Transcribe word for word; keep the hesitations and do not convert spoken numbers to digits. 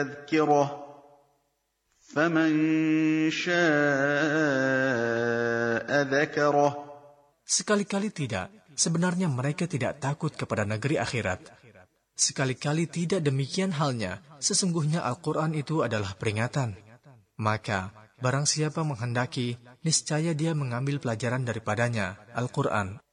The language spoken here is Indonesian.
تَذْكِرَةٌ فَمَنْ شَاءَ ذَكَرَهُ. Sekali-kali tidak, sebenarnya mereka tidak takut kepada negeri akhirat. Sekali-kali tidak demikian halnya, sesungguhnya Al-Quran itu adalah peringatan. Maka, barang siapa menghendaki, niscaya dia mengambil pelajaran daripadanya, Al-Quran.